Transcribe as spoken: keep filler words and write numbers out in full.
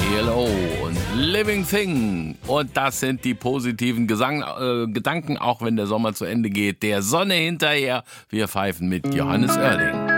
E L O und Living Thing. Und das sind die positiven Gesang, äh, Gedanken, auch wenn der Sommer zu Ende geht. Der Sonne hinterher. Wir pfeifen mit Johannes Oerling.